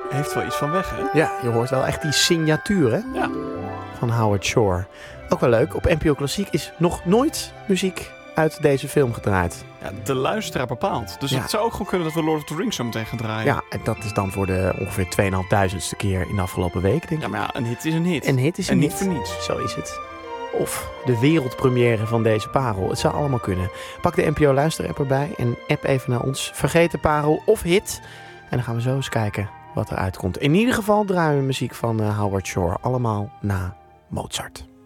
Heeft wel iets van weg, hè? Ja, je hoort wel echt die signatuur, hè? Ja. Van Howard Shore. Ook wel leuk, op NPO Klassiek is nog nooit muziek uit deze film gedraaid. Ja, de luisteraar bepaalt. Dus Ja. het zou ook gewoon kunnen dat we Lord of the Rings zo meteen gaan draaien. Ja, en dat is dan voor de ongeveer 2500ste keer in de afgelopen week, denk ik. Ja, maar ja, een hit is een hit. Een hit is een en niet hit. voor niets. Zo is het. Of de wereldpremière van deze parel. Het zou allemaal kunnen. Pak de NPO Luister-app erbij en app even naar ons. Vergeten parel of hit. En dan gaan we zo eens kijken wat eruit komt. In ieder geval draaien we muziek van Howard Shore. Allemaal na Mozart.